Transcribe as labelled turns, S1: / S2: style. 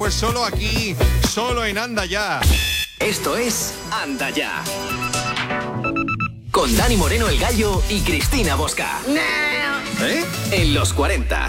S1: Pues solo aquí, solo en Anda Ya.
S2: Esto es Anda Ya. Con Dani Moreno el Gallo y Cristina Bosca. En los 40.